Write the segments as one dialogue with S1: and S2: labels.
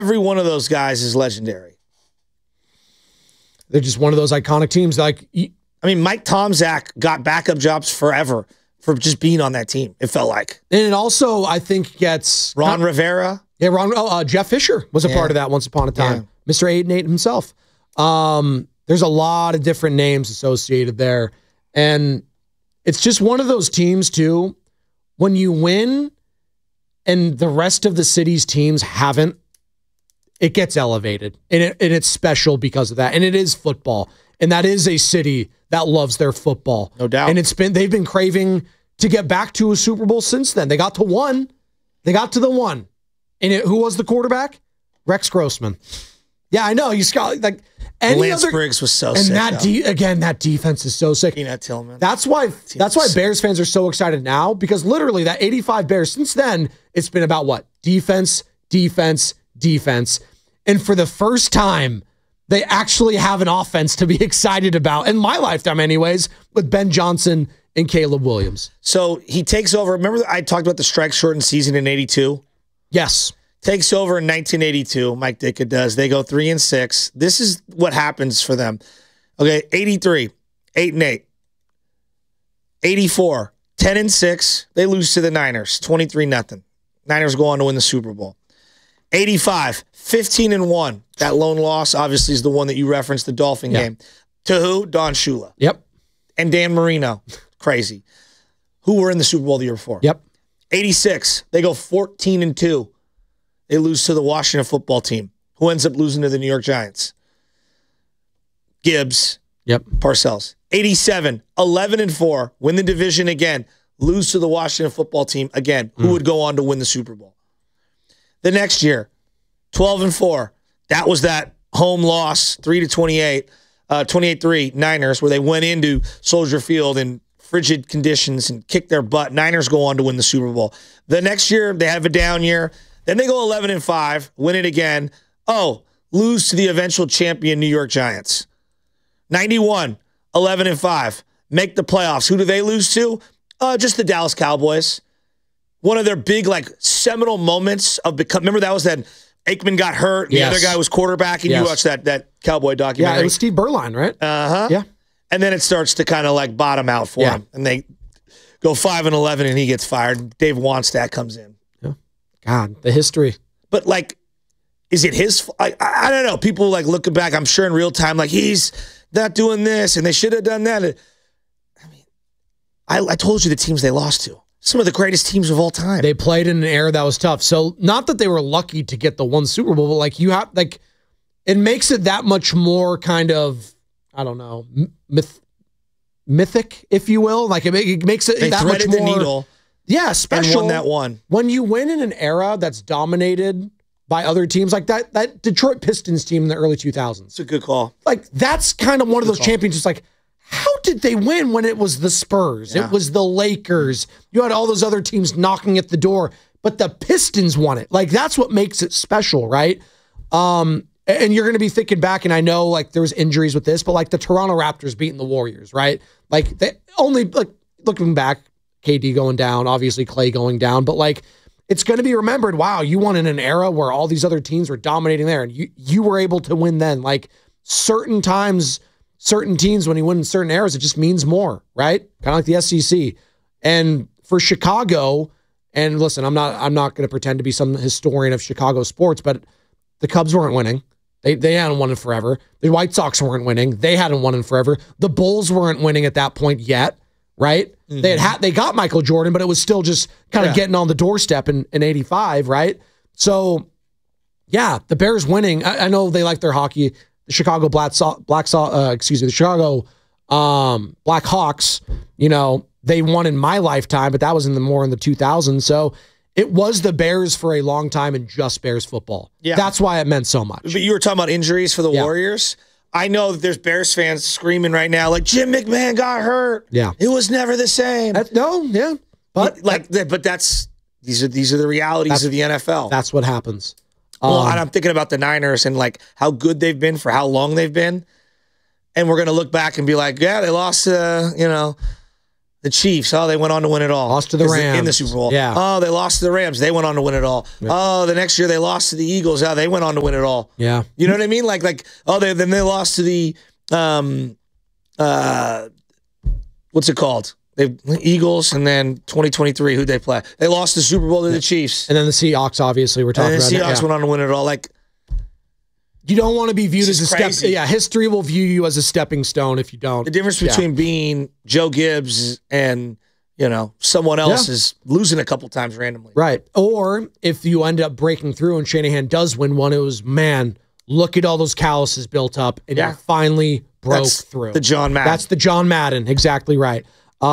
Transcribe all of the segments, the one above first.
S1: Every one of those guys is legendary.
S2: They're just one of those iconic teams. Like,
S1: I mean, Mike Tomczak got backup jobs forever for just being on that team, it felt like.
S2: And it also, I think, gets...
S1: Ron Rivera.
S2: Yeah, Jeff Fisher was a part of that once upon a time. Yeah. Mr. 8-8 himself. There's a lot of different names associated there. And it's just one of those teams, too, when you win and the rest of the city's teams haven't, it gets elevated. And it's special because of that. And it is football. And that is a city that loves their football.
S1: No doubt.
S2: And they've been craving to get back to a Super Bowl since then. They got to one. They got to the one. And who was the quarterback? Rex Grossman. Yeah, I know. He's got like
S1: Lance Briggs was so sick.
S2: And that defense is so sick.
S1: Peanut Tillman.
S2: That's why Bears fans are so excited now, because literally that 85 Bears, since then, it's been about what? Defense, defense, defense. And for the first time, they actually have an offense to be excited about, in my lifetime anyways, with Ben Johnson and Caleb Williams.
S1: So he takes over. Remember I talked about the strike shortened season in 82?
S2: Yes.
S1: Takes over in 1982. Mike Ditka does. They go 3-6. This is what happens for them. Okay, 83, 8-8. 84, 10-6. They lose to the Niners, 23-0. Niners go on to win the Super Bowl. 85, 15-1. That lone loss, obviously, is the one that you referenced, the Dolphin game. To who? Don Shula.
S2: Yep.
S1: And Dan Marino. Crazy. Who were in the Super Bowl the year before.
S2: Yep.
S1: 86, they go 14-2. They lose to the Washington football team, who ends up losing to the New York Giants. Gibbs.
S2: Yep.
S1: Parcells. 87, 11-4, win the division again, lose to the Washington football team again, who would go on to win the Super Bowl. The next year, 12-4. That was that home loss, 3-28, 28-3 Niners, where they went into Soldier Field in frigid conditions and kicked their butt. Niners go on to win the Super Bowl. The next year, they have a down year. Then they go 11-5, win it again. Oh, lose to the eventual champion New York Giants. 91, 11-5, make the playoffs. Who do they lose to? Just the Dallas Cowboys. One of their big, like, seminal moments of remember that was that Aikman got hurt, and the other guy was quarterback, and you watched that Cowboy documentary.
S2: Yeah, it was Steve Berline, right?
S1: Uh-huh.
S2: Yeah.
S1: And then it starts to kind of like bottom out for him. And they go 5-11 and he gets fired. Dave Wannstedt comes in.
S2: Yeah. God, the history.
S1: But like, is it his? I don't know. People like looking back, I'm sure in real time, like he's not doing this and they should have done that. I mean, I told you the teams they lost to. Some of the greatest teams of all time.
S2: They played in an era that was tough. So not that they were lucky to get the one Super Bowl, but like it makes it that much more kind of, I don't know, mythic, if you will. Like it makes it that much more.
S1: The needle.
S2: Yeah, special.
S1: And won that one.
S2: When you win in an era that's dominated by other teams, like that Detroit Pistons team in the early 2000s.
S1: It's a good call.
S2: Like that's kind of one of those championships. Like, how did they win when it was the Spurs? Yeah. It was the Lakers. You had all those other teams knocking at the door, but the Pistons won it. Like that's what makes it special, right? And you're going to be thinking back, and I know like there was injuries with this, but like the Toronto Raptors beating the Warriors, right? Like they only like looking back, KD going down, obviously Clay going down, but like it's going to be remembered. Wow, you won in an era where all these other teams were dominating there, and you were able to win then. Like certain times, certain teams when you win in certain eras, it just means more, right? Kind of like the SEC. And for Chicago, and listen, I'm not going to pretend to be some historian of Chicago sports, but the Cubs weren't winning. They hadn't won in forever. The White Sox weren't winning. They hadn't won in forever. The Bulls weren't winning at that point yet, right? Mm-hmm. They got Michael Jordan, but it was still just kind of getting on the doorstep in 85, right? So, yeah, the Bears winning. I know they like their hockey. The Chicago the Chicago Blackhawks, you know, they won in my lifetime, but that was more in the 2000s. So it was the Bears for a long time and just Bears football. Yeah. That's why it meant so much.
S1: But you were talking about injuries for the Warriors. I know that there's Bears fans screaming right now, like, Jim McMahon got hurt.
S2: Yeah.
S1: It was never the same.
S2: But
S1: these are the realities of the NFL.
S2: That's what happens.
S1: Well, and I'm thinking about the Niners and like how good they've been for how long they've been. And we're going to look back and be like, yeah, they lost, The Chiefs, they went on to win it all.
S2: Lost to the Rams.
S1: In the Super Bowl.
S2: Yeah.
S1: Oh, they lost to the Rams. They went on to win it all. Yeah. Oh, the next year they lost to the Eagles. They went on to win it all.
S2: Yeah.
S1: You know what I mean? Then they lost to the, what's it called? The Eagles, and then 2023, who'd they play? They lost the Super Bowl to the Chiefs.
S2: And then the Seahawks, obviously, we're talking about.
S1: And the Seahawks went on to win it all.
S2: You don't want to be viewed as a step. Yeah, history will view you as a stepping stone if you don't.
S1: The difference between being Joe Gibbs and someone else is losing a couple times randomly.
S2: Right. Or if you end up breaking through and Shanahan does win one, it was, man, look at all those calluses built up, and you finally broke through.
S1: The John Madden.
S2: That's the John Madden. Exactly right.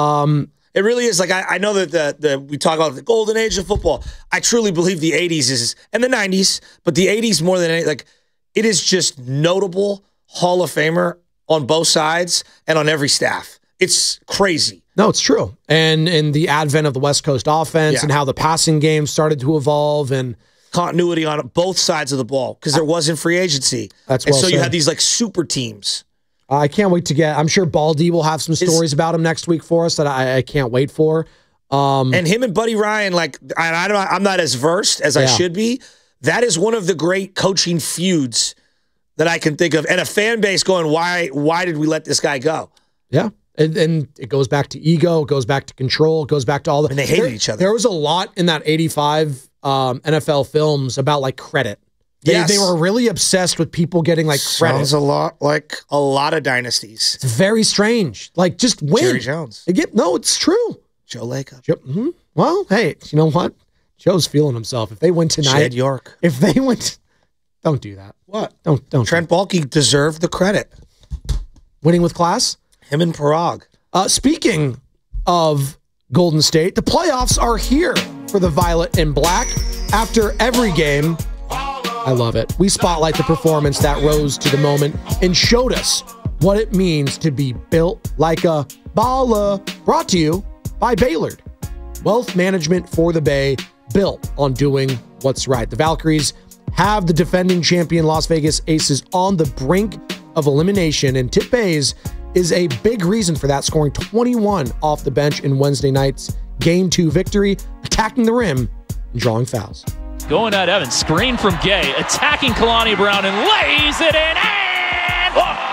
S1: It really is. I know that we talk about the golden age of football. I truly believe the 80s is, and the 90s, but the 80s more than anything, it is just notable Hall of Famer on both sides and on every staff. It's crazy.
S2: No, it's true. And in the advent of the West Coast offense and how the passing game started to evolve and
S1: continuity on both sides of the ball because there wasn't free agency.
S2: That's well said.
S1: You had these super teams.
S2: I can't wait to I'm sure Baldy will have some stories about him next week for us that I can't wait for.
S1: And him and Buddy Ryan, I'm not as versed as I should be. That is one of the great coaching feuds that I can think of, and a fan base going, why did we let this guy go?
S2: Yeah. And it goes back to ego, it goes back to control, it goes back to all the...
S1: And they hated each other.
S2: There was a lot in that 85 NFL films about credit. They were really obsessed with people getting credit.
S1: Sounds a lot like a lot of dynasties.
S2: It's very strange. Just win.
S1: Jerry Jones.
S2: No, it's true.
S1: Joe Lacob.
S2: Mm-hmm. Well, hey, you know what? Joe's feeling himself. If they win tonight,
S1: Shed York.
S2: If they win, don't do that.
S1: What?
S2: Don't.
S1: Trent Baalke deserved the credit.
S2: Winning with class.
S1: Him and Parag.
S2: Speaking of Golden State, the playoffs are here for the Violet and Black. After every game, I love it. We spotlight the performance that rose to the moment and showed us what it means to be built like a baller. Brought to you by Baylord. Wealth management for the Bay, built on doing what's right. The Valkyries have the defending champion Las Vegas Aces on the brink of elimination, and Tip Bays is a big reason for that, scoring 21 off the bench in Wednesday night's Game 2 victory, attacking the rim and drawing fouls.
S3: Going at Evans, screen from Gay, attacking Kalani Brown and lays it in, and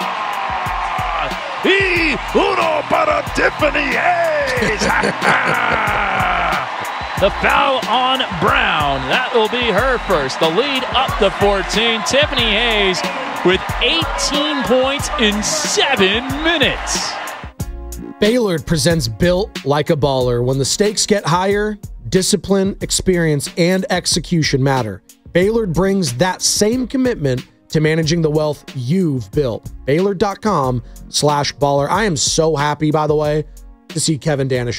S4: uno para Tiffany Hayes.
S3: The foul on Brown. That will be her first. The lead up to 14. Tiffany Hayes with 18 points in 7 minutes.
S2: Baylord presents Built Like a Baller. When the stakes get higher, discipline, experience, and execution matter. Baylord brings that same commitment to managing the wealth you've built. Baylord.com/baller. I am so happy, by the way, to see Kevin Danish